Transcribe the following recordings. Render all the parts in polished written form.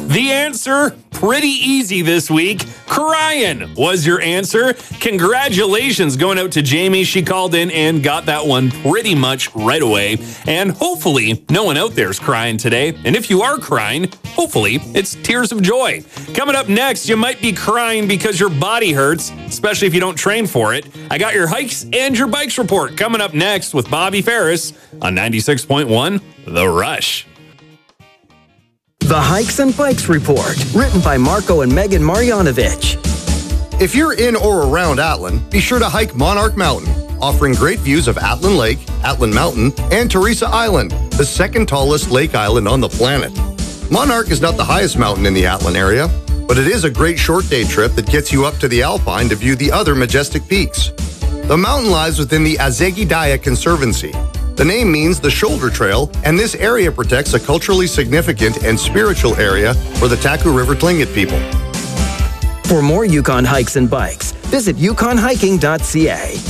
The answer, pretty easy this week. Crying was your answer. Congratulations going out to Jamie. She called in and got that one pretty much right away. And hopefully no one out there is crying today. And if you are crying, hopefully it's tears of joy. Coming up next, you might be crying because your body hurts, especially if you don't train for it. I got your hikes and your bikes report coming up next with Bobby Ferris on 96.1 The Rush. The Hikes and Bikes Report, written by Marco and Megan Marjanovic. If you're in or around Atlin, be sure to hike Monarch Mountain, offering great views of Atlin Lake, Atlin Mountain, and Teresa Island, the second tallest lake island on the planet. Monarch is not the highest mountain in the Atlin area, but it is a great short day trip that gets you up to the Alpine to view the other majestic peaks. The mountain lies within the Azegidaya Conservancy. The name means the shoulder trail, and this area protects a culturally significant and spiritual area for the Taku River Tlingit people. For more Yukon hikes and bikes, visit yukonhiking.ca.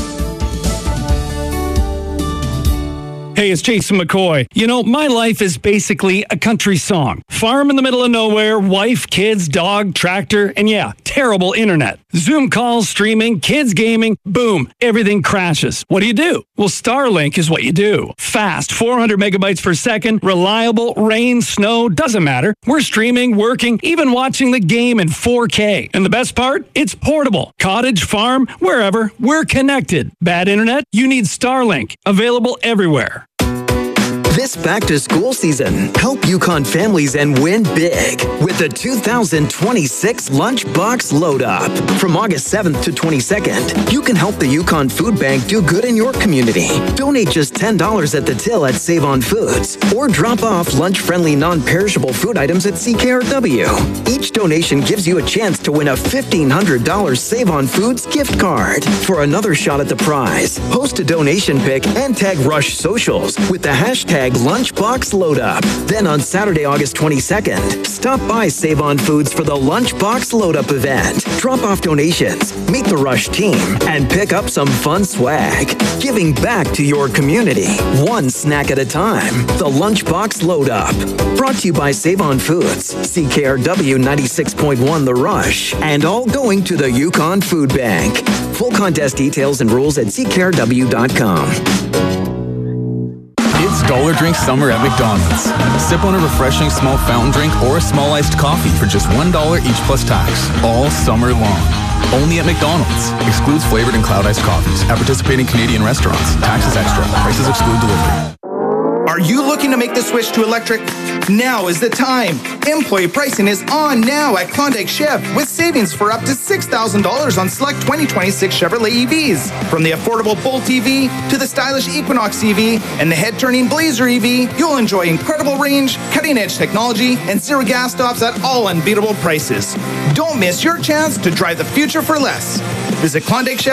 Hey, it's Jason McCoy. You know, my life is basically a country song. Farm in the middle of nowhere, wife, kids, dog, tractor, and yeah, terrible internet. Zoom calls, streaming, kids gaming, boom, everything crashes. What do? Well, Starlink is what you do. Fast, 400 megabytes per second, reliable, rain, snow, doesn't matter. We're streaming, working, even watching the game in 4K. And the best part? It's portable. Cottage, farm, wherever, we're connected. Bad internet? You need Starlink. Available everywhere. This back-to-school season, help Yukon families and win big with the 2026 Lunchbox Load Up. From August 7th to 22nd, you can help the Yukon Food Bank do good in your community. Donate just $10 at the till at Save On Foods, or drop off lunch-friendly, non-perishable food items at CKRW. Each donation gives you a chance to win a $1,500 Save On Foods gift card. For another shot at the prize, post a donation pic and tag Rush Socials with the hashtag Lunchbox Load Up. Then on Saturday, August 22nd, stop by Save On Foods for the Lunchbox Load Up event. Drop off donations, meet the Rush team, and pick up some fun swag. Giving back to your community, one snack at a time. The Lunchbox Load Up. Brought to you by Save On Foods, CKRW 96.1 The Rush, and all going to the Yukon Food Bank. Full contest details and rules at CKRW.com. It's Dollar Drink Summer at McDonald's. Sip on a refreshing small fountain drink or a small iced coffee for just $1 each plus tax, all summer long. Only at McDonald's. Excludes flavored and cloud iced coffees at participating Canadian restaurants. Taxes extra. Prices exclude delivery. Are you looking to make the switch to electric? Now is the time. Employee pricing is on now at Klondike Chev with savings for up to $6,000 on select 2026 Chevrolet EVs. From the affordable Bolt EV to the stylish Equinox EV and the head-turning Blazer EV, you'll enjoy incredible range, cutting-edge technology, and zero gas stops at all unbeatable prices. Don't miss your chance to drive the future for less. Visit Klondike Chev